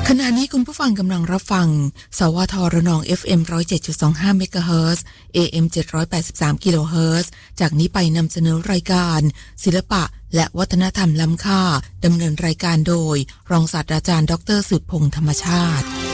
ขณะนี้คุณผู้ฟังกำลังรับฟังสวทระนอง FM 107.25 เมกะเฮิรตซ์ AM 783 กิโลเฮิรตซ์จากนี้ไปนำเสนอรายการศิลปะและวัฒนธรรมล้ำค่าดำเนินรายการโดยรองศาสตราจารย์ดร.สืบพงษ์ธรรมชาติ